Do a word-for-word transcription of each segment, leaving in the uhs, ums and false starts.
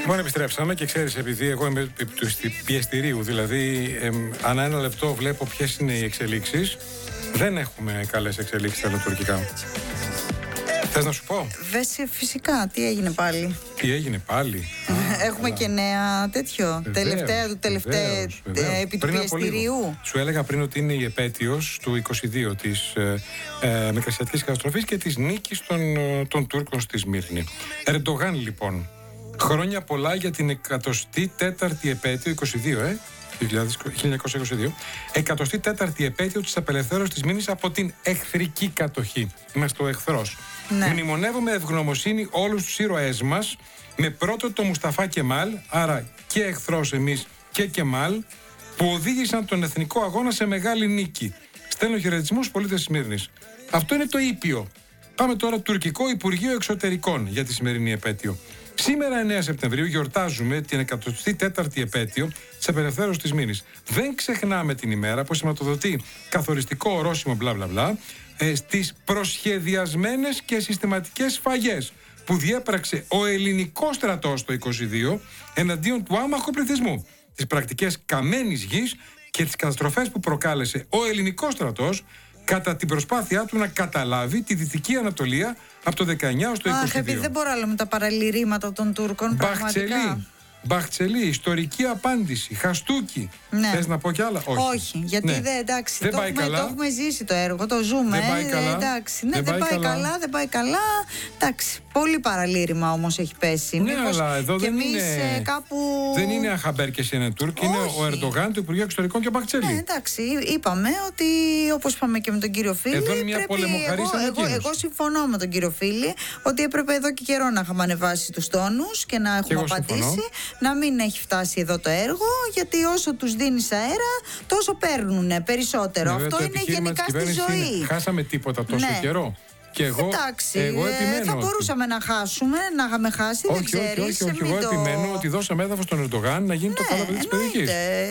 Λοιπόν, επιστρέψαμε και ξέρεις, επειδή εγώ είμαι του πιεστηρίου, δηλαδή ε, ανά ένα λεπτό βλέπω ποιες είναι οι εξελίξεις, δεν έχουμε καλές εξελίξεις στα τουρκικά. Θες να σου πω? Βέσαι, φυσικά. Τι έγινε πάλι? Τι έγινε πάλι? Έχουμε καλά. Και νέα τέτοιο. Βεβαίως, τελευταία του τελευταία επί του πιεστηρίου. Σου έλεγα πριν ότι είναι η επέτειος του είκοσι δύο της ε, ε, Μικρασιατικής καταστροφής και της νίκης των, των Τούρκων στη Σμύρνη. Ερντογάν, λοιπόν. Χρόνια πολλά για την εκατοστή τέταρτη επέτειο, είκοσι δύο, ε, χίλια εννιακόσια είκοσι δύο, εκατοστή τέταρτη επέτειο της απελευθέρωσης της Σμύρνης από την εχθρική κατοχή. Είμαστε ο εχθρός. Ναι. Μνημονεύουμε ευγνωμοσύνη όλους τους ήρωές μας, με πρώτο το Μουσταφά Κεμάλ, άρα και εχθρός εμείς και Κεμάλ, που οδήγησαν τον εθνικό αγώνα σε μεγάλη νίκη. Στέλνω χαιρετισμούς στους πολίτες της Σμύρνης. Αυτό είναι το ήπιο. Πάμε τώρα τουρκικό Υπουργείο Εξωτερικών για τη σημερινή επέτειο. Σήμερα, εννέα Σεπτεμβρίου, γιορτάζουμε την εκατοστή τέταρτη επέτειο της απελευθέρωσης της Σμύρνης. Δεν ξεχνάμε την ημέρα που σηματοδοτεί καθοριστικό ορόσημο μπλα μπλα μπλα ε, στις προσχεδιασμένες και συστηματικές σφαγές που διέπραξε ο ελληνικός στρατός το είκοσι δύο εναντίον του άμαχου πληθυσμού, τις πρακτικές καμένης γης και τις καταστροφές που προκάλεσε ο ελληνικός στρατός κατά την προσπάθειά του να καταλάβει τη Δυτική Ανατολία από το δεκαεννιά ως το είκοσι δύο. Αχ, επειδή δεν μπορώ άλλο με τα παραλυρήματα των Τούρκων, πραγματικά. Μπαχτσελή, ιστορική απάντηση, χαστούκι. Ναι. Θες να πω κι άλλα? Όχι. Όχι, γιατί ναι. δεν, εντάξει, δεν το, πάει έχουμε, καλά. το έχουμε ζήσει το έργο, το ζούμε. Δεν πάει ε, καλά. Εντάξει, ναι, δεν, δεν πάει, πάει καλά. καλά, δεν πάει καλά. Εντάξει, πολύ παραλήρημα όμως έχει πέσει. Ναι, Μήπως αλλά εδώ και δεν εμείς είναι, κάπου... δεν είναι Αχαμπέρ και Σενετούρκ, είναι ο Ερντογάν του Υπουργείου Εξωτερικών και Μπαχτσελή. Ναι, εντάξει, είπαμε ότι, όπως είπαμε και με τον κύριο Φίλη, εδώ είναι μια πρέπει, πολεμοχαρής εγώ, εγώ, εγώ συμφωνώ με τον κύριο Φίλη ότι έπρεπε εδώ και καιρό να είχαμε ανεβάσει τους τόνους και να έχουμε απαντήσει, συμφωνώ. Να μην έχει φτάσει εδώ το έργο, γιατί όσο τους δίνεις αέρα, τόσο παίρνουν περισσότερο. Βέβαια, αυτό είναι γενικά στη ζωή. Είναι, χάσαμε τίποτα τόσο ναι. καιρό. Και εγώ, εντάξει, εγώ επιμένω. Θα μπορούσαμε ότι... να χάσουμε, να είχαμε χάσει, όχι, δεν ξέρεις. Όχι, όχι, όχι. Εγώ το... επιμένω ότι δώσαμε έδαφος στον Ερντογάν να γίνει ναι, το κάλαβο της περιοχής.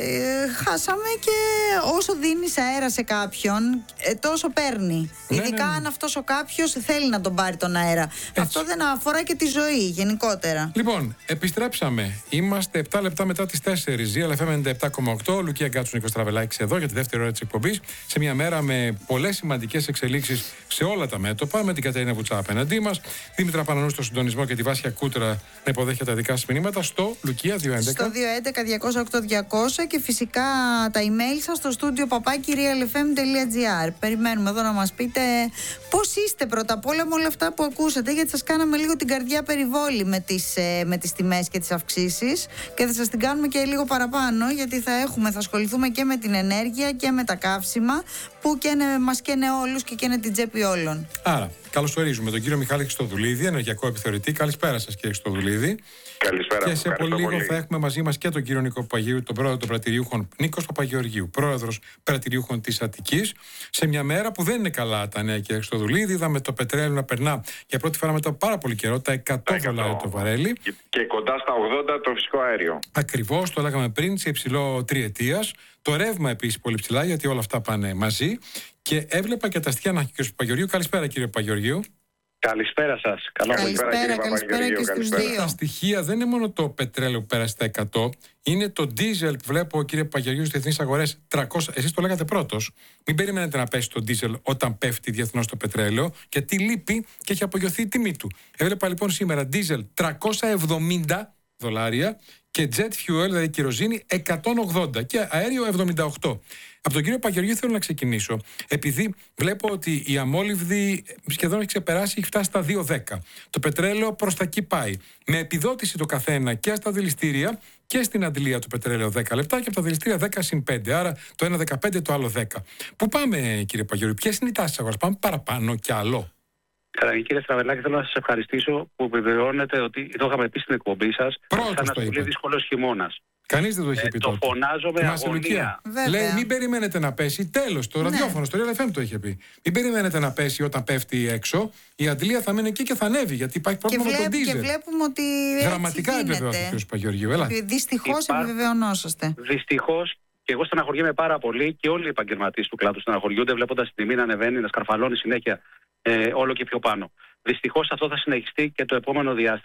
Χάσαμε και όσο δίνεις αέρα σε κάποιον, τόσο παίρνει. Ναι, Ειδικά ναι, ναι. αν αυτός ο κάποιος θέλει να τον πάρει τον αέρα. Έτσι. Αυτό δεν αφορά και τη ζωή γενικότερα. Λοιπόν, επιστρέψαμε. Είμαστε επτά λεπτά μετά τις τέσσερις. Ζία Λεφέ ενενήντα επτά κόμμα οκτώ. Λουκία Γκάτσου, Νίκος Τραβελάκης εδώ για τη δεύτερη ώρα της εκπομπής. Σε μια μέρα με πολλές σημαντικές εξελίξεις σε όλα τα μέτωπα. Με την Κατερίνα Βουτσά απέναντί μας, Δήμητρα Πανανού στο συντονισμό και τη Βάσια Κούτρα να υποδέχεται τα δικά σας μηνύματα στο Λουκία δύο έντεκα. Στο δύο έντεκα διακόσια οκτώ διακόσια και φυσικά τα email σας στο στούντιο παπάκι real f m τελεία g r. Περιμένουμε εδώ να μας πείτε πώς είστε πρώτα απ' όλα με όλα αυτά που ακούσατε, γιατί σας κάναμε λίγο την καρδιά περιβόλη με τις, με τις τιμές και τις αυξήσεις και θα σας την κάνουμε και λίγο παραπάνω, γιατί θα έχουμε, θα ασχοληθούμε και με την ενέργεια και με τα καύσιμα που καίνε, μας καίνε όλους και καίνε την τσέπη όλων. Άρα, καλωσορίζουμε τον κύριο Μιχάλη Χριστοδουλίδη, ενεργειακό επιθεωρητή. Καλησπέρα σας, κύριε Χριστοδουλίδη. Καλησπέρα. Και σε πολύ λίγο πολύ. θα έχουμε μαζί μας και τον κύριο Νίκο Παπαγεωργίου, τον πρόεδρο των πρατηριούχων, Νίκος Παπαγεωργίου, πρόεδρος πρατηριούχων της Αττικής. Σε μια μέρα που δεν είναι καλά τα νέα, κύριε Χριστοδουλίδη, είδαμε το πετρέλαιο να περνά για πρώτη φορά μετά από πάρα πολύ καιρό τα εκατό δολάρια το βαρέλι. Και, και κοντά στα ογδόντα το φυσικό αέριο. Ακριβώς, το λέγαμε πριν, σε υψηλό τριετίας. Το ρεύμα επίσης πολύ ψηλά, γιατί όλα αυτά πάνε μαζί. Και έβλεπα και τα στοιχεία να έχει ο κ. Παπαγεωργίου. Καλησπέρα, κύριε Παπαγεωργίου. Καλησπέρα σας. Καλό καλησπέρα, καλησπέρα, καλησπέρα και στους δύο. Τα στοιχεία δεν είναι μόνο το πετρέλαιο που πέρασε τα εκατό, είναι το ντίζελ που βλέπω, κύριε Παπαγεωργίου, στις διεθνείς αγορές τριακόσια. Εσείς το λέγατε πρώτος. Μην περιμένετε να πέσει το ντίζελ όταν πέφτει διεθνώς το πετρέλαιο, γιατί λείπει και έχει απογειωθεί η τιμή του. Έβλεπα λοιπόν σήμερα ντίζελ τριακόσια εβδομήντα δολάρια και jet fuel, δηλαδή κυροζίνη, εκατόν ογδόντα και αέριο εβδομήντα οκτώ. Από τον κύριο Παπαγεωργίου θέλω να ξεκινήσω, επειδή βλέπω ότι η αμόλυβδη σχεδόν έχει ξεπεράσει, έχει φτάσει στα δύο δέκα. Το πετρέλαιο προς τα εκεί πάει. Με επιδότηση το καθένα και στα δηληστήρια και στην αντλία του πετρέλαιο δέκα λεπτά και από τα δηληστήρια δέκα συν πέντε. Άρα το ένα δεκαπέντε, το άλλο δέκα. Πού πάμε, κύριε Παπαγεωργίου, ποιες είναι οι τάσεις αγοράς, πάμε παραπάνω κι άλλο? Καταρχήν, κύριε Στραβελάκη, θέλω να σας ευχαριστήσω που επιβεβαιώνετε ότι το είχαμε πει στην εκπομπή σας. Πρώτος σαν το ένα είπε. πολύ δύσκολος χειμώνας. Κανείς δεν το είχε ε, πει το τότε. Το φωνάζω με αγωνία. Λέει, μην περιμένετε να πέσει. Τέλος, το ναι. ραδιόφωνο, στο Real εφ εμ το είχε πει. Μην περιμένετε να πέσει όταν πέφτει έξω. Η αντλία θα μείνει εκεί και θα ανέβει, γιατί υπάρχει πρόβλημα με τον ντίζελ. Και βλέπουμε ότι. Δραματικά επιβεβαιώθηκε ο κ. Παπαγεωργίου. Δυστυχώς Υπά... επιβεβαιωνόσαστε. Δυστυχώς. Και εγώ στεναχωριέμαι πάρα πολύ και όλοι οι επαγγελματίες του κλάδου στεναχωριούνται βλέποντας την τιμή να ανεβαίνει, να σκαρφαλώνει συνέχεια ε, όλο και πιο πάνω. Δυστυχώς αυτό θα συνεχιστεί και το επόμενο διάστημα.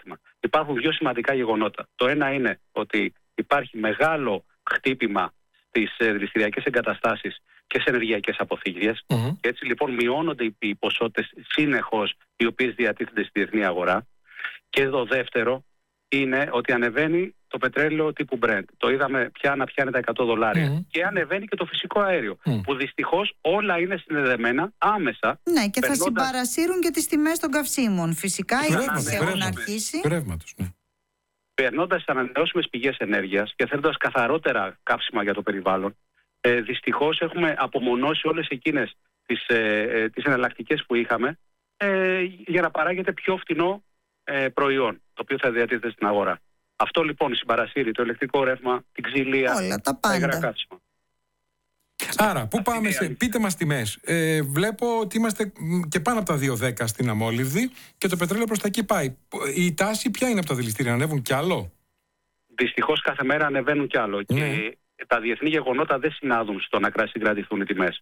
υπάρχουν δύο σημαντικά γεγονότα. Το ένα είναι ότι υπάρχει μεγάλο χτύπημα στις δηληστηριακές εγκαταστάσεις και σε ενεργειακές αποθήκες. Mm-hmm. Και έτσι λοιπόν μειώνονται οι ποσότητες συνεχώς οι οποίες διατίθενται στη διεθνή αγορά. Και το δεύτερο είναι ότι ανεβαίνει το πετρέλαιο τύπου Brent. Το είδαμε πια να πιάνει τα εκατό δολάρια. Mm. Και ανεβαίνει και το φυσικό αέριο. Mm. Που δυστυχώς όλα είναι συνδεδεμένα άμεσα. Ναι, και περνώντας... θα συμπαρασύρουν και τις τιμές των καυσίμων. Φυσικά, οι τιμές έχουν αρχίσει. Ρεύματος, ναι. Περνώντας τις ανανεώσιμες πηγές ενέργειας και θέλοντας καθαρότερα καύσιμα για το περιβάλλον, ε, δυστυχώς έχουμε απομονώσει όλες εκείνες τις, ε, τις εναλλακτικές που είχαμε ε, για να παράγεται πιο φτηνό ε, προϊόν, το οποίο θα διατίθεται στην αγορά. Αυτό λοιπόν συμπαρασύρει το ηλεκτρικό ρεύμα, την ξυλία, όλα τα τα υγρά πάντα. καύσιμα. Άρα, πού πάμε σε, πείτε μας τιμές. Ε, βλέπω ότι είμαστε και πάνω από τα δύο δέκα στην αμόλυβδη και το πετρέλαιο προς τα εκεί πάει. Η τάση ποια είναι από τα δηληστήρια, ανέβουν κι άλλο? Δυστυχώς κάθε μέρα ανεβαίνουν κι άλλο. Ναι. Και τα διεθνή γεγονότα δεν συνάδουν στο να συγκρατηθούν οι τιμές.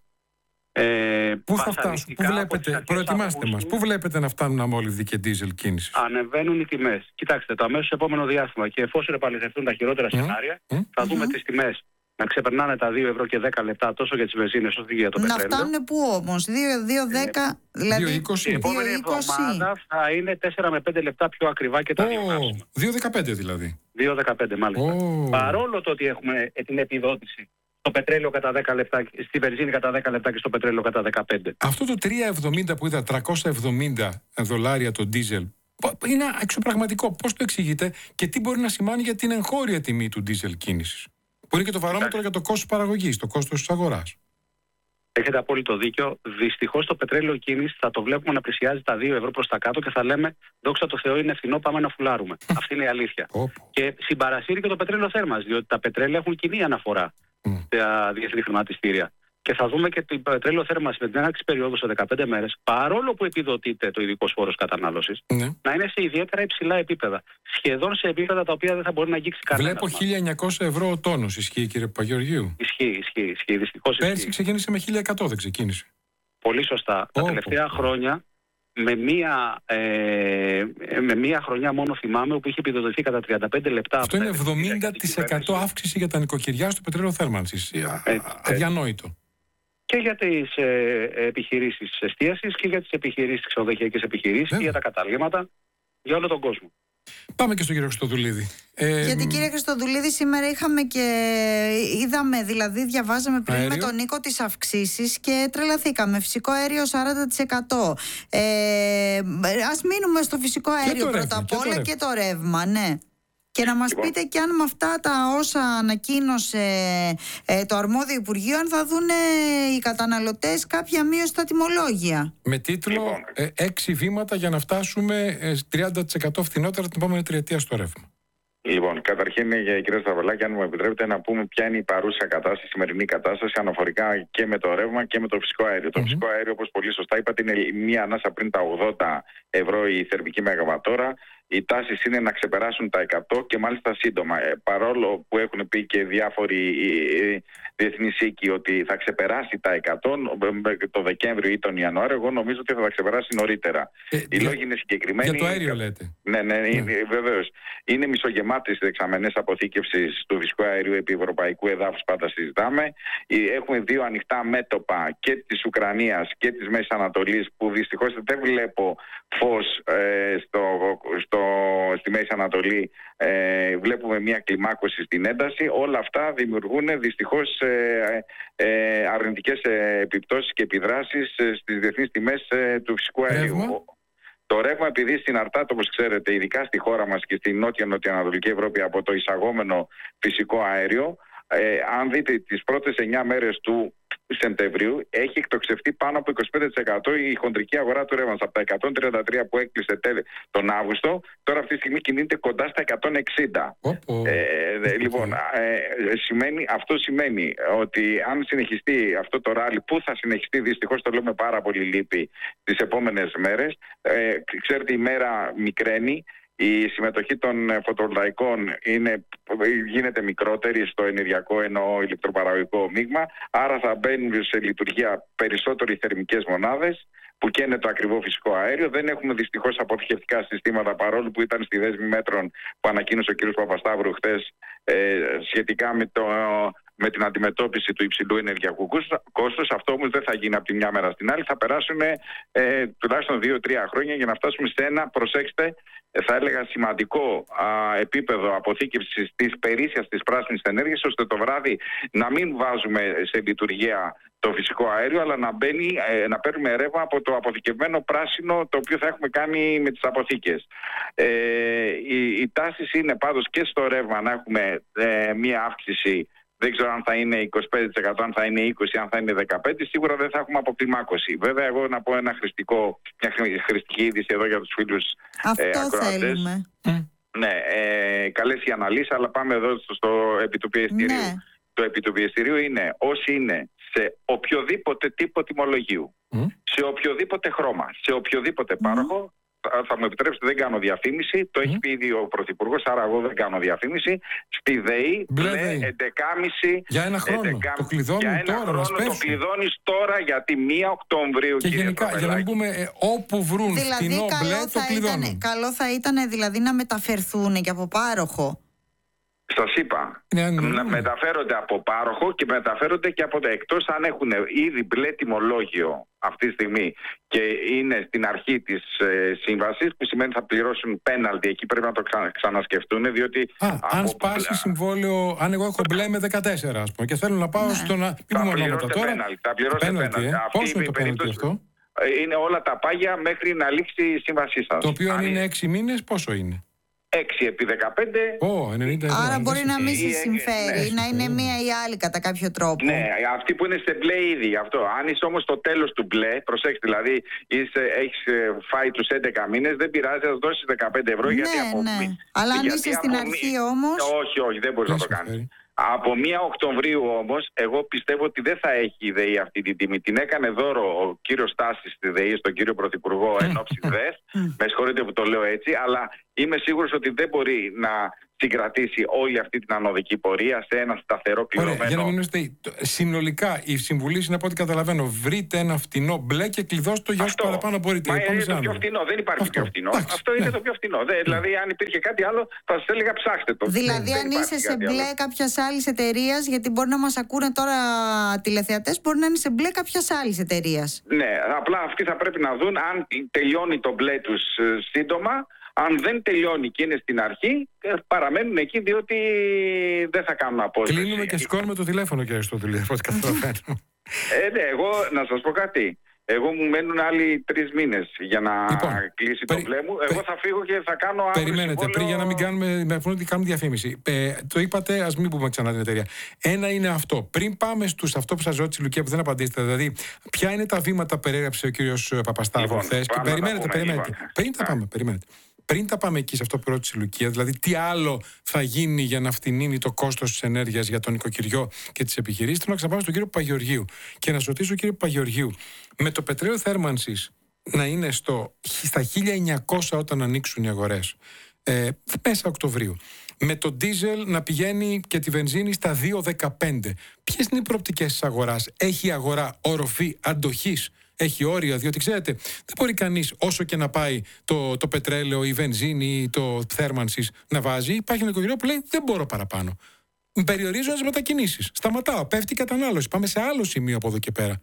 Ε, πού θα φτάσουν, πού βλέπετε, προετοιμάστε μας, πού βλέπετε να φτάνουν αμόλυβδη και ντίζελ κίνηση? Ανεβαίνουν οι τιμές. Κοιτάξτε, το αμέσως επόμενο διάστημα και εφόσον επαληθευτούν τα χειρότερα Mm. σενάρια, Mm. θα δούμε Mm-hmm. τις τιμές να ξεπερνάνε τα δύο ευρώ και δέκα λεπτά τόσο για τις βενζίνες όσο και για το να πετρέλαιο. Να φτάνουν πού όμως, δύο δέκα, δηλαδή δύο είκοσι. Η επόμενη εβδομάδα θα είναι τέσσερα με πέντε λεπτά πιο ακριβά και τα oh, δύο καύσιμα. δύο δεκαπέντε δηλαδή. δύο δεκαπέντε μάλιστα. Oh. Παρόλο το ότι έχουμε την επιδότηση στο πετρέλαιο κατά δέκα λεπτά, στη βενζίνη κατά δέκα λεπτά και στο πετρέλαιο κατά δεκαπέντε. Αυτό το τρία εβδομήντα που είδα, τριακόσια εβδομήντα δολάρια το ντίζελ, είναι εξωπραγματικό. Πώς το εξηγείτε και τι μπορεί να σημάνει για την εγχώρια τιμή του ντίζελ κίνησης, που είναι και το βαρόμετρο για το κόστος παραγωγής, το κόστος της αγοράς? Έχετε απόλυτο δίκιο. Δυστυχώς το πετρέλαιο κίνηση θα το βλέπουμε να πλησιάζει τα δύο ευρώ προς τα κάτω και θα λέμε δόξα τω Θεώ είναι φθηνό, πάμε να φουλάρουμε. Αυτή είναι η αλήθεια. Oh. Και συμπαρασύρει και το πετρέλαιο θέρμανσης, διότι τα πετρέλαια έχουν κοινή αναφορά Mm. στα διεθνή χρηματιστήρια. Και θα δούμε και το πετρέλαιο θέρμανσης με την έναρξη περίοδου σε δεκαπέντε μέρες, παρόλο που επιδοτείται το ειδικός φόρος κατανάλωσης, Ναι. να είναι σε ιδιαίτερα υψηλά επίπεδα. Σχεδόν σε επίπεδα τα οποία δεν θα μπορεί να αγγίξει κανένα. Βλέπω χίλια εννιακόσια ευρώ ο τόνος. Ισχύει, κύριε Παπαγεωργίου? Ισχύει, ισχύει, ισχύει. Δυστυχώς Πέρσι ισχύει. ξεκίνησε με χίλια εκατό, δεν ξεκίνησε? Πολύ σωστά. Τα Όπο. τελευταία χρόνια, με μία, ε, με μία χρονιά μόνο θυμάμαι, όπου είχε επιδοτηθεί κατά τριάντα πέντε λεπτά. Αυτό είναι από τα εβδομήντα τοις εκατό αύξηση για τα νοικοκυριά στο πετρέλαιο θέρμανσης. Ε, Αδιανόητο. Και για τις ε, επιχειρήσεις εστίασης και για τις επιχειρήσεις, ξενοδοχειακές επιχειρήσεις και για τα καταλύματα, για όλο τον κόσμο. Πάμε και στον κύριο Χριστοδουλίδη. Ε, Γιατί κύριε Χριστοδουλίδη, σήμερα είχαμε και είδαμε, δηλαδή διαβάζαμε πριν αέριο. με τον Νίκο τις αυξήσεις και τρελαθήκαμε. Φυσικό αέριο σαράντα τοις εκατό. Ε, ας μείνουμε στο φυσικό αέριο το πρώτα ρεύμα, απ' και το όλα ρεύμα. και το ρεύμα, ναι. Και να μας Λοιπόν. πείτε και αν με αυτά τα όσα ανακοίνωσε ε, το αρμόδιο Υπουργείο, αν θα δουν οι καταναλωτές κάποια μείωση στα τιμολόγια. Με τίτλο Λοιπόν. ε, έξι βήματα για να φτάσουμε ε, τριάντα τοις εκατό φθηνότερα την επόμενη τριετία στο ρεύμα. Λοιπόν, καταρχήν, για κύριε Σταυρλάκη, αν μου επιτρέπετε να πούμε ποια είναι η παρούσα κατάσταση, η σημερινή κατάσταση αναφορικά και με το ρεύμα και με το φυσικό αέριο. Το Mm-hmm. φυσικό αέριο, όπως πολύ σωστά είπατε, είναι μία ανάσα πριν τα ογδόντα ευρώ η θερμική μεγαβατόρα. Οι τάσεις είναι να ξεπεράσουν τα εκατό και μάλιστα σύντομα. Ε, παρόλο που έχουν πει και διάφοροι ε, διεθνείς οίκοι ότι θα ξεπεράσει τα εκατό το Δεκέμβριο ή τον Ιανουάριο, εγώ νομίζω ότι θα τα ξεπεράσει νωρίτερα. Ε, Οι για, λόγοι είναι συγκεκριμένοι. για το αέριο λέτε. Ναι, ναι, Ναι. είναι, βεβαίως. Είναι μισογεμάτες οι δεξαμενές αποθήκευσης του φυσικού αερίου επί ευρωπαϊκού εδάφους, πάντα συζητάμε. Έχουμε δύο ανοιχτά μέτωπα και της Ουκρανίας και της Μέσης Ανατολής, που δυστυχώς δεν βλέπω φως ε, στο, στο, στη Μέση Ανατολή. Ε, βλέπουμε μια κλιμάκωση στην ένταση. Όλα αυτά δημιουργούν δυστυχώς ε, ε, αρνητικές ε, επιπτώσεις και επιδράσεις ε, στις διεθνείς τιμές ε, του φυσικού αερίου. Ρεύμα. Το ρεύμα, επειδή συναρτάται, όπως ξέρετε, ειδικά στη χώρα μας και στη νότια-νοτιοανατολική Ευρώπη από το εισαγόμενο φυσικό αέριο, ε, αν δείτε τις πρώτες εννιά μέρες του Σεπτεμβρίου, έχει εκτοξευτεί πάνω από είκοσι πέντε τοις εκατό η χοντρική αγορά του ρεύματος. Από τα εκατόν τριάντα τρία που έκλεισε τον Αύγουστο, τώρα αυτή τη στιγμή κινείται κοντά στα εκατόν εξήντα. Oh, oh. Ε, λοιπόν, ε, σημαίνει, αυτό σημαίνει ότι αν συνεχιστεί αυτό το ράλι, που θα συνεχιστεί, δυστυχώς το λέμε πάρα πολύ λύπη, τις επόμενες μέρες, ε, ξέρετε, η μέρα μικραίνει. Η συμμετοχή των φωτοβολταϊκών είναι, γίνεται μικρότερη στο ενεργειακό εννοώ ηλεκτροπαραγωγικό μείγμα, άρα θα μπαίνουν σε λειτουργία περισσότερο οι θερμικές μονάδες, που καίνε το ακριβό φυσικό αέριο. Δεν έχουμε δυστυχώς αποθηκευτικά συστήματα, παρόλο που ήταν στη δέσμη μέτρων που ανακοίνωσε ο κ. Παπασταύρου χθες ε, σχετικά με, το, με την αντιμετώπιση του υψηλού ενεργειακού κόστους. Αυτό όμως δεν θα γίνει από τη μια μέρα στην άλλη. Θα περάσουν ε, τουλάχιστον δύο τρία χρόνια για να φτάσουμε σε ένα, προσέξτε, θα έλεγα σημαντικό α, επίπεδο αποθήκευσης της περίσσιας της πράσινης ενέργειας, ώστε το βράδυ να μην βάζουμε σε λειτουργία το φυσικό αέριο, αλλά να, μπαίνει, ε, να παίρνουμε ρεύμα από το αποθηκευμένο πράσινο, το οποίο θα έχουμε κάνει με τις αποθήκες. Ε, οι, οι τάσεις είναι πάντως και στο ρεύμα να έχουμε ε, μία αύξηση. Δεν ξέρω αν θα είναι είκοσι πέντε τοις εκατό, αν θα είναι είκοσι τοις εκατό, αν θα είναι δεκαπέντε τοις εκατό. Σίγουρα δεν θα έχουμε αποκλιμάκωση. Βέβαια, εγώ να πω ένα χρηστικό, μια χρηστική είδηση εδώ για τους φίλους Αυτό ε, ακροατές. θέλουμε. Ναι, ε, καλές οι αναλύσεις, αλλά πάμε εδώ στο, στο επί του πιεστηρίου. Ναι. Το επί του πιεστηρίου είναι όσοι είναι σε οποιοδήποτε τύπο τιμολογίου, mm. σε οποιοδήποτε χρώμα, σε οποιοδήποτε mm. πάροχο. Θα μου επιτρέψετε, δεν κάνω διαφήμιση. Το mm. έχει πει ήδη ο Πρωθυπουργός, άρα εγώ δεν κάνω διαφήμιση. Στη ΔΕΗ, μπλε έντεκα για ένα χρόνο. έντεκα, το κλειδώνουν τώρα, χρόνο, το κλειδώνεις τώρα γιατί μία Οκτωβρίου. Και γενικά, για να μην πούμε, ε, όπου βρουν δηλαδή, φτηνό μπλε, το κλειδώνουν. Ήταν, καλό θα ήταν δηλαδή να μεταφερθούν και από πάροχο. Σας είπα, ναι, ναι, ναι. να μεταφέρονται από πάροχο και μεταφέρονται και από το εκτός αν έχουν ήδη μπλε τιμολόγιο αυτή τη στιγμή και είναι στην αρχή της ε, σύμβασης, που σημαίνει θα πληρώσουν πέναλτι, εκεί πρέπει να το ξα, ξανασκεφτούν, διότι... Α, αν σπάσει συμβόλαιο, αν εγώ έχω μπλε με δεκατέσσερα, ας πούμε, και θέλω να πάω ναι. στο να... Θα πληρώσετε πέναλτι, θα πληρώσετε πέναλτι. Ε. Πόσο είναι το πέναλτι αυτό? Είναι όλα τα πάγια μέχρι να λήξει η σύμβασή σας. Το οποίο αν είναι έξι μήνες, πόσο είναι? έξι επί δεκαπέντε. Oh, ενενήντα ευρώ. Άρα μπορεί να μην σε συμφέρει, ναι, να είναι μία ή άλλη κατά κάποιο τρόπο. Ναι, αυτοί που είναι σε μπλε ήδη. Αυτό. Αν είσαι όμως στο τέλος του μπλε, προσέξτε, δηλαδή είσαι, έχεις φάει τους έντεκα μήνες, δεν πειράζει, θα δώσεις δεκαπέντε ευρώ. Ναι, γιατί από... ναι. Αλλά αν είσαι στην από... αρχή όμως... Όχι, όχι, δεν μπορείς να το κάνεις. Από μία Οκτωβρίου όμως, εγώ πιστεύω ότι δεν θα έχει η ΔΕΗ αυτή την τιμή. Την έκανε δώρο ο κύριος Στάσης στη ΔΕΗ στον κύριο Πρωθυπουργό εν ώψη ΔΕΘ. Με συγχωρείτε που το λέω έτσι, αλλά είμαι σίγουρος ότι δεν μπορεί να συγκρατήσει όλη αυτή την ανωδική πορεία σε ένα σταθερό πληρωμένο. Ωραία, για να μην είστε, συνολικά η συμβουλή είναι από ό,τι καταλαβαίνω. Βρείτε ένα φτηνό μπλε και κλειδώστε το για όσο παραπάνω μπορείτε. Μα είναι το πιο φτηνό, δεν υπάρχει αυτό. πιο φτηνό. Άξι, αυτό είναι ναι. το πιο φτηνό. Ναι. Δηλαδή, αν υπήρχε κάτι άλλο, θα σας έλεγα ψάχτε το. Δηλαδή, ναι, αν είσαι σε μπλε κάποια άλλη εταιρεία, γιατί μπορεί να μας ακούνε τώρα τηλεθεατές, μπορεί να είναι σε μπλε κάποια άλλη εταιρεία. Ναι, απλά αυτοί θα πρέπει να δουν αν τελειώνει το μπλε τους σύντομα. Αν δεν τελειώνει και είναι στην αρχή, παραμένουν εκεί διότι δεν θα κάνουν απόλυση. Κλείνουμε και σηκώνουμε το τηλέφωνο, κύριε Αριστοτέλη, από ό,τι καταλαβαίνω. ε, ναι, εγώ να σας πω κάτι. Εγώ μου μένουν άλλοι τρεις μήνες για να λοιπόν, κλείσει περι... το μπλε μου. Εγώ θα φύγω και θα κάνω αύριο. Περιμένετε, συμβόλαιο... πριν για να μην κάνουμε, με ότι κάνουμε διαφήμιση. Ε, το είπατε, ας μην πούμε ξανά την εταιρεία. Ένα είναι αυτό. Πριν πάμε στους αυτό που σας ρώτησε η Λουκία που δεν απαντήσετε, δηλαδή, ποια είναι τα βήματα που περιέγραψε ο κύριος Παπασταύρου λοιπόν, χθες. Και περιμένετε, περιμένετε. Λοιπόν. Πριν τα πάμε, περιμένετε. Πριν τα πάμε εκεί σε αυτό που ρώτησε η Λουκία, δηλαδή τι άλλο θα γίνει για να φτηνίνει το κόστος της ενέργειας για τον νοικοκυριό και τις επιχειρήσεις, θέλω να ξαναπάμε στον κύριο Παπαγεωργίου και να σας ρωτήσω, κύριο Παπαγεωργίου, με το πετρέλαιο θέρμανσης να είναι στο, στα χίλια εννιακόσια όταν ανοίξουν οι αγορές, ε, μέσα Οκτωβρίου, με το ντίζελ να πηγαίνει και τη βενζίνη στα δύο δεκαπέντε, ποιες είναι οι προοπτικές της αγοράς? Έχει η αγορά οροφή αντοχής? Έχει όρια, διότι ξέρετε, δεν μπορεί κανείς όσο και να πάει το, το πετρέλαιο, η βενζίνη, το θέρμανσης να βάζει. Υπάρχει ένα νοικοκυριό που λέει δεν μπορώ παραπάνω. Περιορίζω τις μετακινήσεις. Σταματάω, πέφτει η κατανάλωση. Πάμε σε άλλο σημείο από εδώ και πέρα.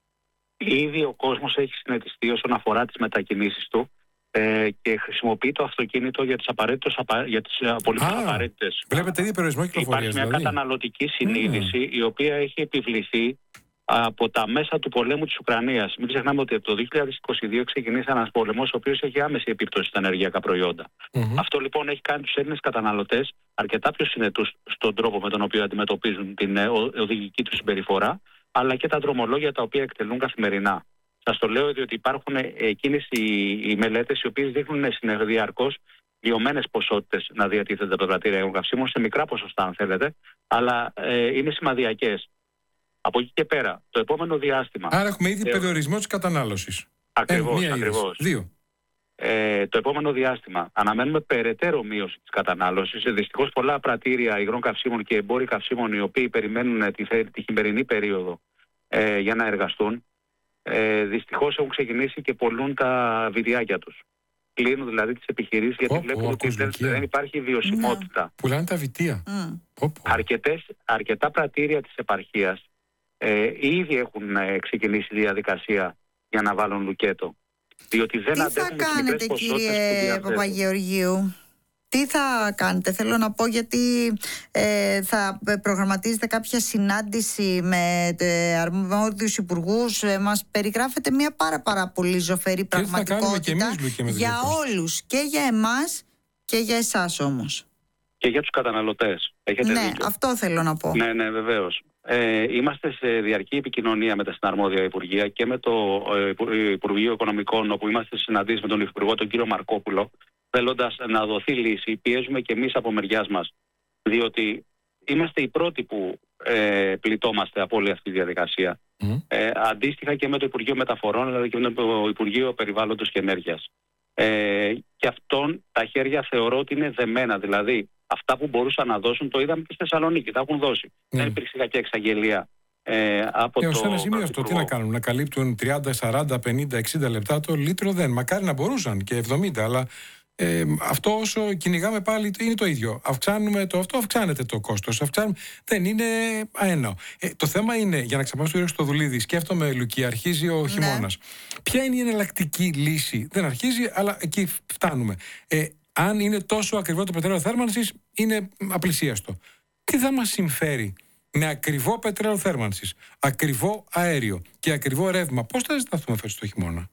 Ήδη ο κόσμος έχει συνετιστεί όσον αφορά τις μετακινήσεις του ε, και χρησιμοποιεί το αυτοκίνητο για τις, απα... για τις απολύτως απαραίτητες. Βλέπετε ήδη περιορισμό κυκλοφορίας. Υπάρχει μια δηλαδή. καταναλωτική συνείδηση mm. η οποία έχει επιβληθεί από τα μέσα του πολέμου της Ουκρανίας. Μην ξεχνάμε ότι από το δύο χιλιάδες είκοσι δύο ξεκινήσει ένας πόλεμος ο οποίος έχει άμεση επίπτωση στα ενεργειακά προϊόντα. Mm-hmm. Αυτό λοιπόν έχει κάνει τους Έλληνες καταναλωτές αρκετά πιο συνετούς στον τρόπο με τον οποίο αντιμετωπίζουν την οδηγική του συμπεριφορά, αλλά και τα δρομολόγια τα οποία εκτελούν καθημερινά. Σας το λέω διότι υπάρχουν εκείνες οι, οι μελέτες οι οποίες δείχνουν διαρκώς λιωμένες ποσότητες να διατίθενται από τα πρατήρια καυσίμων, σε μικρά ποσοστά αν θέλετε, αλλά ε, είναι σημαδιακές. Από εκεί και πέρα, το επόμενο διάστημα... Άρα έχουμε ήδη ε, περιορισμό της κατανάλωσης. Ακριβώς, ε, ακριβώς. Δύο. Ε, το επόμενο διάστημα αναμένουμε περαιτέρω μείωση της κατανάλωσης. Δυστυχώς πολλά πρατήρια υγρών καυσίμων και εμπόροι καυσίμων οι οποίοι περιμένουν τη, τη χειμερινή περίοδο ε, για να εργαστούν. ε, δυστυχώς έχουν ξεκινήσει και πωλούν τα βιριάκια τους. Κλείνουν δηλαδή τις επιχειρήσεις γιατί Πω, βλέπουν πω, ότι δεν, κοσμικεία. δεν υπάρχει βιωσιμότητα. Ναι. Πουλάνε τα βιτία. Mm. Πω, πω. Αρκετές, αρκετά πρατήρια της επαρχίας ε, ήδη έχουν ε, ξεκινήσει διαδικασία για να βάλουν λουκέτο. Διότι δεν Τι θα αντέχουν τις κάνετε, μικρές ποσότητες που κύριε διαθέτουν. Παπαγεωργίου? Τι θα κάνετε? Θέλω να πω, γιατί ε, θα προγραμματίζετε κάποια συνάντηση με ε, αρμόδιους υπουργούς. Ε, μας περιγράφετε μια πάρα πάρα πολύ ζωφερή Και έτσι θα κάνουμε και πραγματικότητα εμείς, Λουκία, με τις για διαφορές. όλους, και για εμάς και για εσάς όμως. Και για τους καταναλωτές. Έχετε Ναι, δίκιο. αυτό θέλω να πω. Ναι, ναι, βεβαίως. Ε, είμαστε σε διαρκή επικοινωνία με τα συναρμόδια υπουργεία και με το ε, Υπουργείο Οικονομικών, όπου είμαστε σε συναντήσεις με τον Υπουργό, τον κύριο Μαρκόπουλο, θέλοντας να δοθεί λύση. Πιέζουμε και εμείς από μεριάς μας, διότι είμαστε οι πρώτοι που ε, πληττόμαστε από όλη αυτή τη διαδικασία. Mm. Ε, αντίστοιχα και με το Υπουργείο Μεταφορών, αλλά και με το Υπουργείο Περιβάλλοντος και Ενέργειας. Ε, και αυτόν τα χέρια θεωρώ ότι είναι δεμένα. Δηλαδή, αυτά που μπορούσαν να δώσουν το είδαμε και στη Θεσσαλονίκη, τα έχουν δώσει. Mm. Δεν υπήρξε κακή εξαγγελία ε, από Ε, το. ως ένα σημείο αυτό, τι να κάνουν, να καλύπτουν τριάντα, σαράντα, πενήντα, εξήντα λεπτά το λίτρο δεν. Μακάρι να μπορούσαν και εβδομήντα, αλλά ε, αυτό όσο κυνηγάμε πάλι είναι το ίδιο. Αυξάνουμε το αυτό, αυξάνεται το κόστος. Αυξάνουμε, δεν είναι αέναο. Ε, το θέμα είναι, για να ξαπάσω στο Δουλίδη, σκέφτομαι, Λουκία, αρχίζει ο χειμώνας. Ποια είναι η εναλλακτική λύση? Δεν αρχίζει, αλλά εκεί φτάνουμε. Ε, αν είναι τόσο ακριβό το πετρέλαιο θέρμανσης, είναι απλησίαστο. Τι θα μας συμφέρει με ακριβό πετρέλαιο θέρμανσης, ακριβό αέριο και ακριβό ρεύμα? Πώς θα ζηταθούμε φέτος το χειμώνα,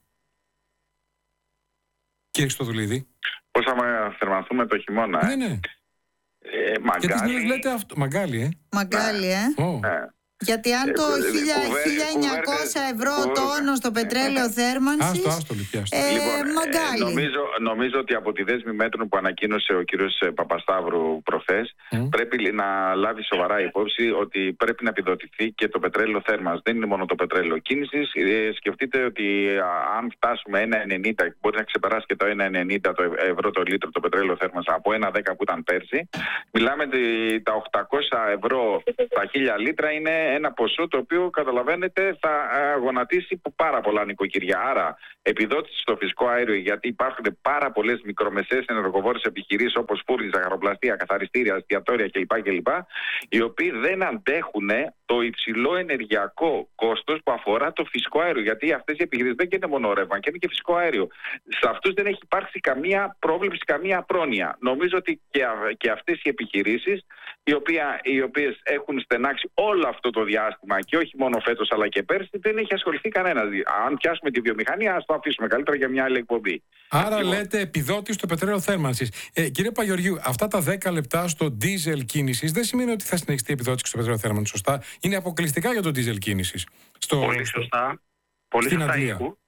κύριε Στοδουλίδη? Πώς θα θερμανθούμε το χειμώνα? Ναι, ναι. Ε, Γιατί μαγκάλι. τις λέτε αυτό. Μαγκάλι, ε. Μαγκάλι, ε. Oh. Ναι. Γιατί αν Ε, το κουβέ- χίλια εννιακόσια ευρώ κουβέ- τόνο στο πετρέλαιο θέρμανσης, Άστο, άστο, Λουκία, άστο. ε, Λοιπόν, ε, μαγκάλι. νομίζω, νομίζω ότι από τη δέσμη μέτρων που ανακοίνωσε ο κύριος ε, Παπασταύρου προχθές, Mm. πρέπει να λάβει σοβαρά υπόψη ότι πρέπει να επιδοτηθεί και το πετρέλαιο θέρμανσης. Δεν είναι μόνο το πετρέλαιο κίνησης. Ε, σκεφτείτε ότι α, αν φτάσουμε ένα ενενήντα, μπορεί να ξεπεράσει και το ένα ενενήντα το ευρώ το λίτρο το πετρέλαιο θέρμανσης από ένα δέκα που ήταν πέρσι. Μιλάμε ότι τα οκτακόσια ευρώ τα χίλια λίτρα είναι ένα ποσό το οποίο, καταλαβαίνετε, θα γονατίσει πάρα πολλά νοικοκυριά. Άρα, επιδότηση στο φυσικό αέριο, γιατί υπάρχουν πάρα πολλές μικρομεσαίες ενεργοβόρες επιχειρήσεις όπως φούρνη, ζαχαροπλαστεία, καθαριστήρια, εστιατόρια κλπ. κλπ. Οι οποίοι δεν αντέχουν το υψηλό ενεργειακό κόστος που αφορά το φυσικό αέριο. Γιατί αυτές οι επιχειρήσεις δεν είναι μόνο ρεύμα, και είναι και φυσικό αέριο. Σε αυτούς δεν έχει υπάρξει καμία πρόβλεψη, καμία πρόνοια. Νομίζω ότι και, και αυτές οι επιχειρήσεις, οι, οποία, οι οποίες έχουν στενάξει όλο αυτό το διάστημα, και όχι μόνο φέτος αλλά και πέρσι, δεν έχει ασχοληθεί κανένας. Αν πιάσουμε τη βιομηχανία, ας το αφήσουμε καλύτερα για μια άλλη εκπομπή. Άρα Λοιπόν, λέτε επιδότηση στο πετρέλαιο θέρμανσης. Ε, κύριε Παγεωργίου, αυτά τα δέκα λεπτά στο ντίζελ κίνησης δεν σημαίνει ότι θα συνεχιστεί η επιδότηση στο πετρέλαιο θέρμανσης, σωστά? Είναι αποκλειστικά για το ντίζελ κίνησης. Στο, Πολύ σωστά. Πολύ στην σωστά, Αγγλία. Ίκου.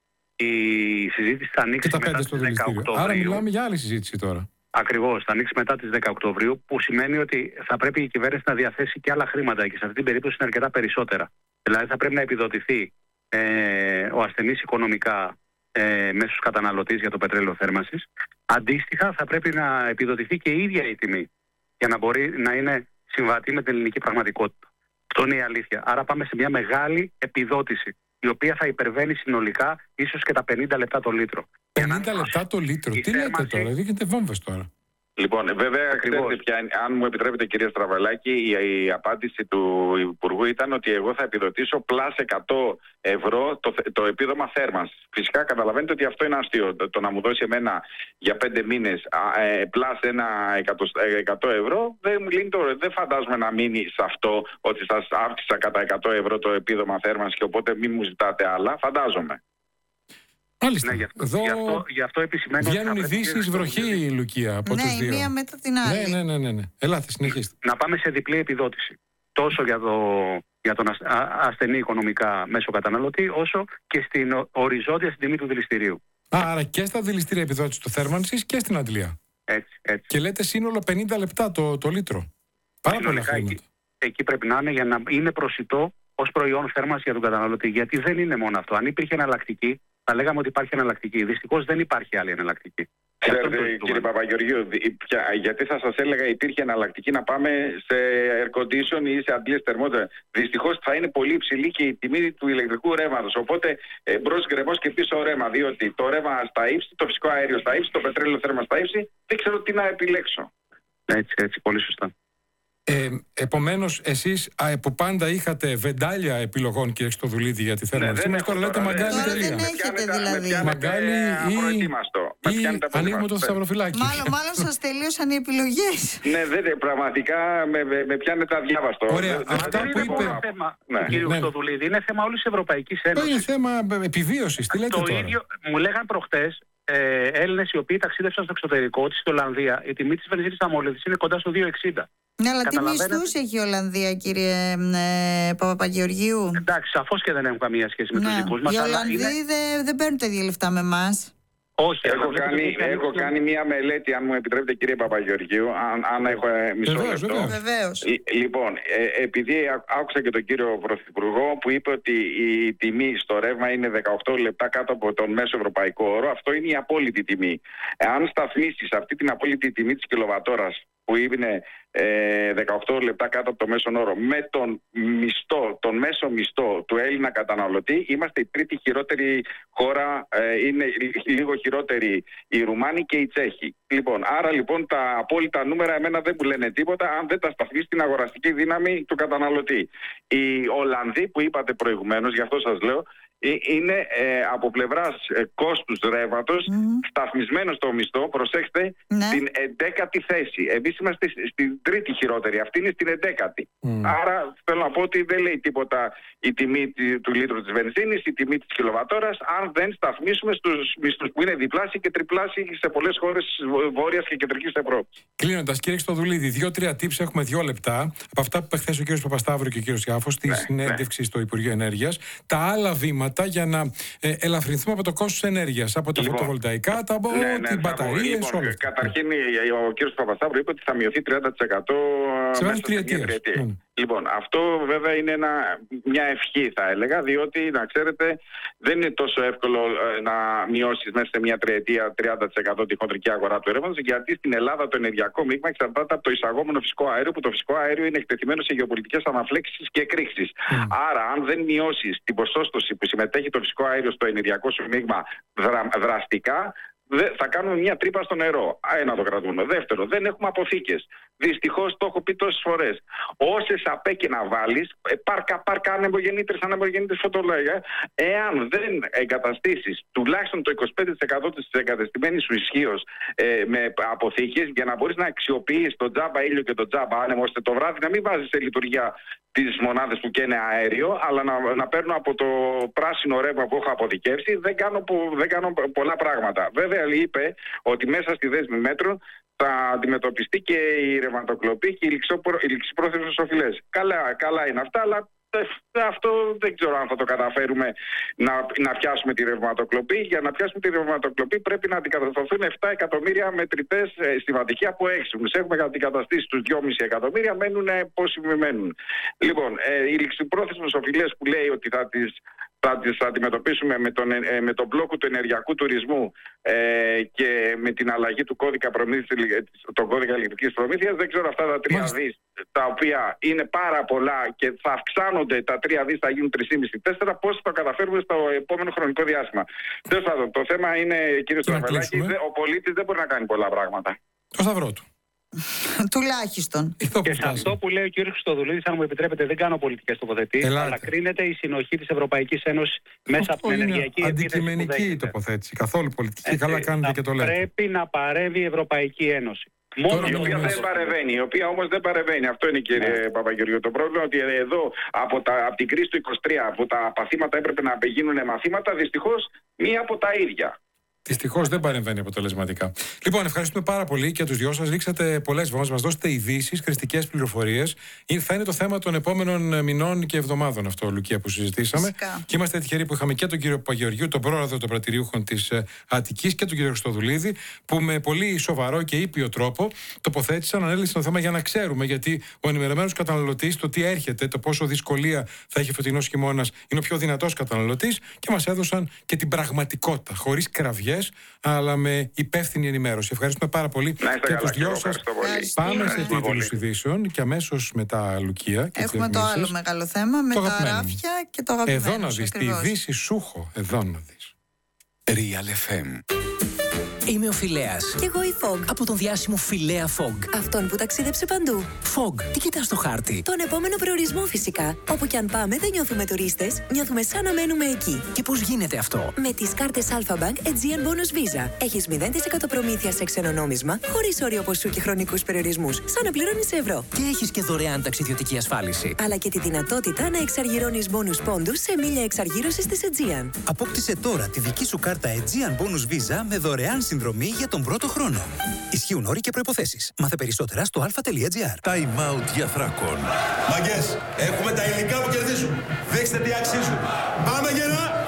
Η συζήτηση θα Και ανοίξει τα μετά πέντε τις στο δέκα δηληστήριο. Άρα Οκτωβρίου. μιλάμε για άλλη συζήτηση τώρα. Ακριβώς, θα ανοίξει μετά τις δέκα Οκτωβρίου, που σημαίνει ότι θα πρέπει η κυβέρνηση να διαθέσει και άλλα χρήματα, και σε αυτή την περίπτωση είναι αρκετά περισσότερα. Δηλαδή θα πρέπει να επιδοτηθεί ε, ο ασθενής οικονομικά ε, μέσω καταναλωτής για το πετρέλαιο θέρμανσης. Αντίστοιχα, θα πρέπει να επιδοτηθεί και η ίδια η τιμή, για να μπορεί να είναι συμβατή με την ελληνική πραγματικότητα. Αυτό είναι η αλήθεια. Άρα πάμε σε μια μεγάλη επιδότηση, η οποία θα υπερβαίνει συνολικά ίσως και τα πενήντα λεπτά το λίτρο. πενήντα λεπτά το λίτρο. η Τι λέτε θέρμανση- τώρα, δείχνετε βόμβες τώρα. Λοιπόν, βέβαια, Ακριβώς. ξέρετε ποια είναι, αν μου επιτρέπετε, κυρία Στραβαλάκη, η, η απάντηση του Υπουργού ήταν ότι εγώ θα επιδοτήσω πλάς εκατό ευρώ το, το επίδομα θέρμανσης. Φυσικά καταλαβαίνετε ότι αυτό είναι αστείο. Το, το να μου δώσει εμένα για πέντε μήνες ε, πλάς ένα εκατό ευρώ, δεν, μου λύνει το, δεν φαντάζομαι να μείνει σε αυτό, ότι σας αύξησα κατά εκατό ευρώ το επίδομα θέρμανσης και οπότε μην μου ζητάτε άλλα. Φαντάζομαι. Μάλιστα. Ναι, γι' αυτό, Εδώ γι' αυτό, γι' αυτό επισημαίνω ότι βγαίνουν θα πρέπει ειδήσεις και- βροχή, Λουκία, από Ναι, τους η δύο. μία μετά την άλλη. Ναι, ναι, ναι, ναι, ναι. Ελάτε, συνεχίστε. να πάμε σε διπλή επιδότηση. Τόσο για, το, για τον ασ- α- ασθενή οικονομικά μέσω καταναλωτή, όσο και στην ο- οριζόντια στην τιμή του δηληστηρίου. Α, άρα και στα δηληστήρια επιδότηση του θέρμανσης και στην αντλία. Έτσι, έτσι. Και λέτε σύνολο πενήντα λεπτά το, το λίτρο. Πάρα πολλά Συνολικά χρήματα. εκεί, εκεί πρέπει να είναι για να είναι προσιτό ως προϊόν θέρμανση για τον καταναλωτή. Γιατί δεν είναι μόνο αυτό. Αν υπήρχε εναλλακτική, θα λέγαμε ότι υπάρχει εναλλακτική. Δυστυχώς δεν υπάρχει άλλη εναλλακτική. Ξέρετε, κύριε Παπαγεωργίου, γιατί θα σας έλεγα υπήρχε εναλλακτική να πάμε σε air condition ή σε αντλίες θερμότητα. Δυστυχώς θα είναι πολύ υψηλή και η τιμή του ηλεκτρικού ρεύματος. Οπότε μπρος γκρεμός και πίσω ρεύμα, διότι το ρεύμα στα ύψη, το φυσικό αέριο στα ύψη, το πετρέλαιο θέρμα στα ύψη, δεν ξέρω τι να επιλέξω. Έτσι, έτσι, πολύ σωστά. Ε, επομένως, εσείς α, που πάντα είχατε βεντάλια επιλογών, κύριε Χριστοδουλίδη, για τη θέρμανσή μας, τώρα λέτε μαγκάλι τελεία. Δεν έχετε δηλαδή. Μαγκάλι ή, ή ανοίγουμε το σταυροφυλάκι. Μάλλον, μάλλον σας τελείωσαν οι επιλογές. Ναι, δεν, πραγματικά με, με, με πιάνετε αδιάβαστο. Ωραία, αυτά που είπε. Είναι θέμα, ναι. Κύριε Χριστοδουλίδη, είναι θέμα όλης της Ευρωπαϊκής Ένωσης. Είναι θέμα επιβίωσης. Τι λέτε το τώρα. Ίδιο, μου λέγαν προχτές ε, Έλληνες οι οποίοι ταξίδευσαν στο εξωτερικό, ότι στην Ολλανδία η τιμή της βενζίνης αμόλυδης είναι κοντά στο δύο εξήντα. Ναι, αλλά τι μισθούς έχει η Ολλανδία, κύριε ε, Παπαπαγεωργίου? Εντάξει, σαφώς και δεν έχουν καμία σχέση με ναι. τους δικούς μας. Οι αλλά Ολλανδοί είναι... δεν δε παίρνουν τα ίδια λεφτά με εμάς. Όχι, έχω κάνει, έχω κάνει μία μελέτη, αν μου επιτρέπετε, κύριε Παπαγεωργίου, αν, αν έχω μισό λεπτό. Βεβαίως. Λοιπόν, ε, επειδή άκουσα και τον κύριο Πρωθυπουργό που είπε ότι η τιμή στο ρεύμα είναι δεκαοκτώ λεπτά κάτω από τον μέσο ευρωπαϊκό όρο, αυτό είναι η απόλυτη τιμή. Αν σταθμίσεις αυτή την απόλυτη τιμή της κιλοβατόρας, που είναι ε, δεκαοκτώ λεπτά κάτω από το μέσον όρο, με τον μισθό, τον μέσο μισθό του Έλληνα καταναλωτή, είμαστε η τρίτη χειρότερη χώρα, ε, είναι λίγο χειρότερη οι Ρουμάνοι και οι Τσέχοι. Λοιπόν, άρα λοιπόν τα απόλυτα νούμερα εμένα δεν μου λένε τίποτα αν δεν τα σταθμίσει στην αγοραστική δύναμη του καταναλωτή. Οι Ολλανδοί που είπατε προηγουμένως, γι' αυτό σας λέω, είναι ε, από πλευράς ε, κόστους ρεύματος mm-hmm. σταθμισμένο στο μισθό, προσέξτε, ναι. στην εντέκατη θέση. Εμείς είμαστε στην τρίτη χειρότερη, αυτή είναι στην εντέκατη. Mm. Άρα θέλω να πω ότι δεν λέει τίποτα η τιμή του λίτρου της βενζίνης, η τιμή της κιλοβατόρας, αν δεν σταθμίσουμε στους μισθούς που είναι διπλάσιοι και τριπλάσιοι σε πολλές χώρες Βόρειας και Κεντρικής Ευρώπης. Κλείνοντας, κύριε Χριστοδουλίδη, δύο-τρία tips, έχουμε δύο λεπτά από αυτά που είπε χθες ο κύριος Παπασταύρου και ο κύριος Γιάφος στη ναι, συνέντευξη ναι. στο Υπουργείο Ενέργειας. Τα άλλα βήματα για να ε, ελαφρυνθούμε από το κόστος ενέργειας, από τα λοιπόν, φωτοβολταϊκά, τα από ναι, ναι, τις μπαταρίες, λοιπόν, όλα. Καταρχήν, ο κύριος Παπασταύρου είπε ότι θα μειωθεί τριάντα τοις εκατό σε μέσα στην τριετία. Mm. Λοιπόν, αυτό βέβαια είναι ένα, μια ευχή, θα έλεγα, διότι, να ξέρετε, δεν είναι τόσο εύκολο ε, να μειώσεις μέσα σε μια τριετία τριάντα τοις εκατό τη χοντρική αγορά του ρεύματος, γιατί στην Ελλάδα το ενεργειακό μείγμα εξαρτάται από το εισαγόμενο φυσικό αέριο, που το φυσικό αέριο είναι εκτεθειμένο σε γεωπολιτικές αναφλέξεις και εκρήξεις. Mm. Άρα, αν δεν μειώσεις την ποσόστοση που συμμετέχει το φυσικό αέριο στο ενεργειακό σου μείγμα δρα, δραστικά, θα κάνουμε μια τρύπα στο νερό. Ένα το κρατούμε. Δεύτερο, δεν έχουμε αποθήκες. Δυστυχώς το έχω πει τόσες φορές. Όσες ΑΠΕ και να βάλεις, πάρκα, πάρκα ανεμογεννήτρες, ανεμογεννήτρες φωτολόγια, εάν δεν εγκαταστήσεις τουλάχιστον το είκοσι πέντε τοις εκατό της εγκαταστημένης σου ισχύως ε, με αποθήκες, για να μπορείς να αξιοποιείς το τζάμπα ήλιο και το τζάμπα άνεμο, ώστε το βράδυ να μην βάζεις σε λειτουργία τις μονάδες που καίνε αέριο, αλλά να, να παίρνω από το πράσινο ρεύμα που έχω αποθηκεύσει, δεν κάνω, που, δεν κάνω πολλά πράγματα. Βέβαια, είπε ότι μέσα στη δέσμη μέτρων θα αντιμετωπιστεί και η ρευματοκλοπή και οι ληξιπρόθεσμες οφειλές. Καλά, καλά είναι αυτά, αλλά αυτό δεν ξέρω αν θα το καταφέρουμε να, να πιάσουμε τη ρευματοκλοπή. Για να πιάσουμε τη ρευματοκλοπή πρέπει να αντικατασταθούν επτά εκατομμύρια μετρητές συμβατικοί από έξι. Έχουμε αντικαταστήσει τους δυόμισι εκατομμύρια, μένουν πόσοι μένουν. Λοιπόν, ε, οι ληξιπρόθεσμες οφειλές που λέει ότι θα τις θα τις αντιμετωπίσουμε με τον, ε, με τον μπλόκο του ενεργειακού τουρισμού ε, και με την αλλαγή του κώδικα προμήθειας, τον κώδικα ηλεκτρικής προμήθειας. Δεν ξέρω αυτά τα τρία δις, τα οποία είναι πάρα πολλά και θα αυξάνονται, τα τρία δις θα γίνουν τρία κόμμα πέντε τέσσερα, πώς θα το καταφέρουμε στο επόμενο χρονικό διάστημα. Τέλος πάντων, το θέμα είναι, κύριε Στραβελάκη, ο πολίτης δεν μπορεί να κάνει πολλά πράγματα. Το σταυρό του. Τουλάχιστον. Και σε αυτό που λέει ο κύριος Χριστοδουλίδης, αν μου επιτρέπετε, δεν κάνω πολιτικές τοποθετήσεις, αλλά κρίνεται η συνοχή της Ευρωπαϊκής Ένωσης μέσα από την ενεργειακή επίθεση. Αντικειμενική τοποθέτηση, καθόλου πολιτική. Καλά κάνετε και το λέτε. Πρέπει να παρέμβει η Ευρωπαϊκή Ένωση. Μόνο η οποία δεν παρεμβαίνει, η οποία όμως δεν παρεμβαίνει. Αυτό είναι, κύριε yeah. Παπαγεωργίου, το πρόβλημα, ότι εδώ από, τα, από την κρίση του είκοσι τρία, που τα παθήματα έπρεπε να γίνουν μαθήματα, δυστυχώς μία από τα ίδια. Δυστυχώς δεν παρεμβαίνει αποτελεσματικά. Λοιπόν, ευχαριστούμε πάρα πολύ και τους δυο σας. Ρίξατε πολλές βόμβες, μας δώσετε ειδήσεις, χρηστικές πληροφορίες. Θα είναι το θέμα των επόμενων μηνών και εβδομάδων αυτό, Λουκία, που συζητήσαμε. Φυσικά. Και είμαστε τυχεροί που είχαμε και τον κύριο Παπαγεωργίου, τον πρόεδρο των πρατηριούχων της Αττικής, και τον κύριο Χριστοδουλίδη, που με πολύ σοβαρό και ήπιο τρόπο τοποθέτησαν, ανέλυσαν το θέμα για να ξέρουμε, γιατί ο ενημερωμένος καταναλωτής, το τι έρχεται, το πόσο δυσκολία θα έχει φετινός χειμώνας, είναι ο πιο δυνατός καταναλωτής, και μας έδωσαν και την πραγματικότητα, χωρίς κραυγές επιλογές, αλλά με υπεύθυνη ενημέρωση. Ευχαριστούμε πάρα πολύ και τους δυο σας. Πάμε σε τίτλους ειδήσεων και αμέσως μετά Λουκία. Έχουμε το άλλο μεγάλο θέμα με τα ράφια και το αγαπημένο. Εδώ να δεις, τη Δύση Σούχο. Εδώ να δεις. Real εφ εμ. Είμαι ο Φιλέας. Κι εγώ η Fog. Από τον διάσημο Φιλέα Fog. Αυτόν που ταξίδεψε παντού. Fog, τι κοιτάς στο χάρτη? Τον επόμενο προορισμό φυσικά. Όπου κι αν πάμε δεν νιώθουμε τουρίστες, νιώθουμε σαν να μένουμε εκεί. Και πώς γίνεται αυτό? Με τις κάρτες Alpha Bank Aegean Bonus Visa. Έχεις μηδέν τοις εκατό προμήθεια σε ξένο νόμισμα, χωρίς όριο ποσού και χρονικούς περιορισμούς. Σαν να πληρώνεις ευρώ. Και έχεις και δωρεάν ταξιδιωτική ασφάλιση. Αλλά και τη δυνατότητα να εξαργυρώνεις bonus πόντους σε μίλια εξαργύρωσης της Aegean. Απόκτησε τώρα τη δική σου κάρτα Aegean Bonus Visa με δωρεάν συνδρομή για τον πρώτο χρόνο. Ισχύουν όροι και προϋποθέσεις. Μάθε περισσότερα στο alpha.gr. Time out για Θράκον. Μαγκές, έχουμε τα υλικά που κερδίζουν. Δείξτε τι αξίζουν. Πάμε γερά!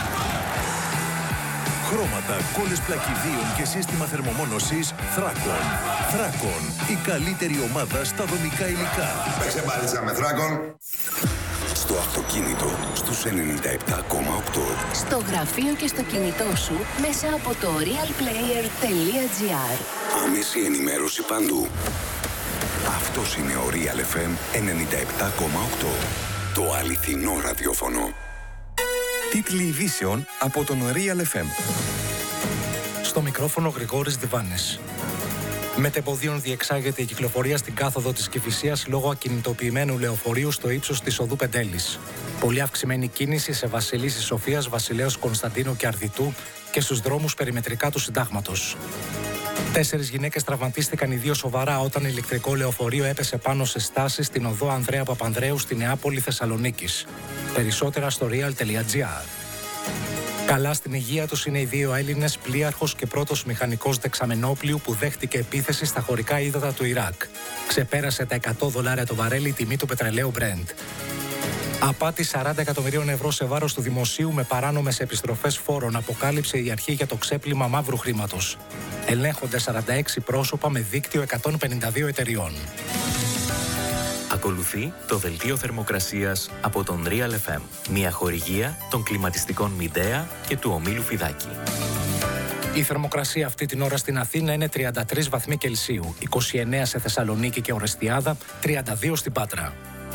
Χρώματα, κόλλες πλακιδίων και σύστημα θερμομόνωσης Θράκον. Θράκον, η καλύτερη ομάδα στα δομικά υλικά. Παίξε μπάλιτσα με Θράκον. Στο αυτοκίνητο, στους ενενήντα επτά κόμμα οκτώ. Στο γραφείο και στο κινητό σου, μέσα από το real player τελεία gr. Άμεση ενημέρωση παντού. Αυτός είναι ο Real εφ εμ ενενήντα επτά κόμμα οκτώ. Το αληθινό ραδιόφωνο. Τίτλοι ειδήσεων από τον Real εφ εμ. Στο μικρόφωνο Γρηγόρης Διβάνης. Μετεποδίων διεξάγεται η κυκλοφορία στην κάθοδο της Κηφισίας λόγω ακινητοποιημένου λεωφορείου στο ύψος της οδού Πεντέλης. Πολύ αυξημένη κίνηση σε Βασιλίσσης Σοφίας, Βασιλέως Κωνσταντίνου και Αρδιτού και στους δρόμους περιμετρικά του Συντάγματος. Τέσσερις γυναίκες τραυματίστηκαν, οι δύο σοβαρά, όταν ηλεκτρικό λεωφορείο έπεσε πάνω σε στάσεις στην οδό Ανδρέα Παπανδρέου στη Νεάπολη Θεσσαλονίκης. Περισσότερα στο real τελεία gr. Καλά στην υγεία τους είναι οι δύο Έλληνες, πλοίαρχος και πρώτος μηχανικός δεξαμενόπλιου που δέχτηκε επίθεση στα χωρικά ύδατα του Ιράκ. Ξεπέρασε τα εκατό δολάρια το βαρέλι η τιμή του πετρελαίου Brent. Απάτη σαράντα εκατομμυρίων ευρώ σε βάρος του δημοσίου με παράνομες επιστροφές φόρων αποκάλυψε η αρχή για το ξέπλυμα μαύρου χρήματος. Ελέγχονται σαράντα έξι πρόσωπα με δίκτυο εκατόν πενήντα δύο εταιριών. Ακολουθεί το δελτίο θερμοκρασίας από τον Real εφ εμ, μια χορηγία των κλιματιστικών Μιντέα και του ομίλου Φιδάκη. Η θερμοκρασία αυτή την ώρα στην Αθήνα είναι τριάντα τρεις βαθμοί Κελσίου, είκοσι εννέα σε Θεσσαλονίκη και Ορεστιάδα, τριάντα δύο στην Πάτρα.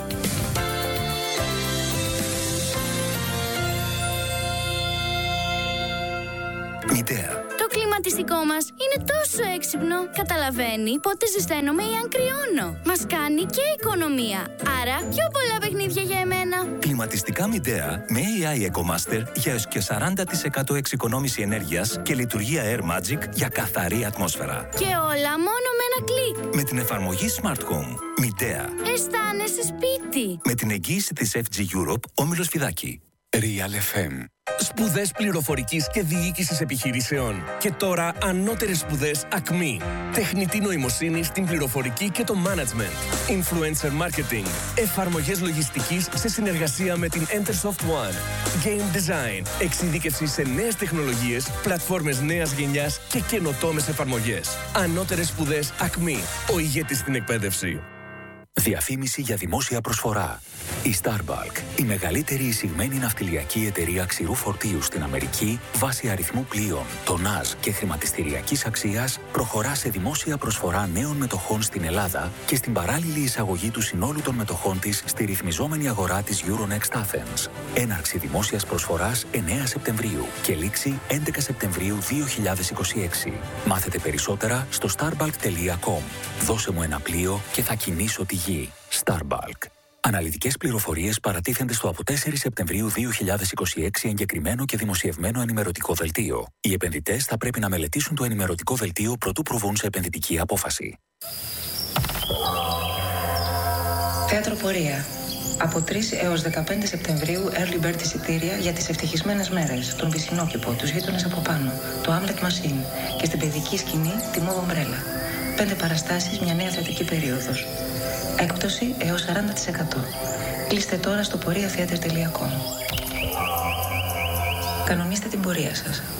Μιντέα. Το κλιματιστικό μας είναι τόσο έξυπνο. Καταλαβαίνει πότε ζεσταίνομαι ή αν κρυώνω. Μας κάνει και οικονομία. Άρα πιο πολλά παιχνίδια για εμένα. Κλιματιστικά Μιντέα με έι άι EcoMaster για έως και σαράντα τοις εκατό εξοικονόμηση ενέργειας και λειτουργία Air Magic για καθαρή ατμόσφαιρα. Και όλα μόνο με ένα κλικ. Με την εφαρμογή Smart Home. Μιντέα. Αισθάνεσαι σπίτι. Με την εγγύηση της εφ τζι Europe, όμιλος Φιδάκη. Real εφ εμ. Σπουδές πληροφορικής και διοίκησης επιχειρήσεων. Και τώρα ανώτερες σπουδές Ακμή. Τεχνητή νοημοσύνη στην πληροφορική και το management. Influencer marketing. Εφαρμογές λογιστικής σε συνεργασία με την Entersoft One. Game design. Εξειδίκευση σε νέες τεχνολογίες, πλατφόρμες νέας γενιάς και καινοτόμες εφαρμογές. Ανώτερες σπουδές Ακμή. Ο ηγέτης στην εκπαίδευση. Διαφήμιση για δημόσια προσφορά. Η Starbulk, η μεγαλύτερη εισηγμένη ναυτιλιακή εταιρεία ξηρού φορτίου στην Αμερική, βάσει αριθμού πλοίων, τονάζ και χρηματιστηριακής αξίας, προχωρά σε δημόσια προσφορά νέων μετοχών στην Ελλάδα και στην παράλληλη εισαγωγή του συνόλου των μετοχών της στη ρυθμιζόμενη αγορά της Euronext Athens. Έναρξη δημόσιας προσφοράς εννέα Σεπτεμβρίου και λήξη έντεκα Σεπτεμβρίου δύο χιλιάδες είκοσι έξι. Μάθετε περισσότερα στο starbulk τελεία com. Δώσε μου ένα πλοίο και θα κινήσω τη γη. Starbulk. Αναλυτικές πληροφορίες παρατίθενται στο από τέσσερις Σεπτεμβρίου δύο χιλιάδες είκοσι έξι εγκεκριμένο και δημοσιευμένο ενημερωτικό δελτίο. Οι επενδυτές θα πρέπει να μελετήσουν το ενημερωτικό δελτίο προτού προβούν σε επενδυτική απόφαση. Θέατρο Πορεία. Από τρεις έως δεκαπέντε Σεπτεμβρίου early bird εισιτήρια για τις ευτυχισμένες μέρες, τον Πισινόκηπο, τους γείτονες από πάνω, το Hamlet Machine και στην παιδική σκηνή τη Move Umbrella. Πέντε παραστάσεις, μια νέα θεατρική περίοδος. Έκπτωση έως σαράντα τοις εκατό. Κλείστε τώρα στο πορεία θεάτερ τελεία com. Κανονίστε την πορεία σας.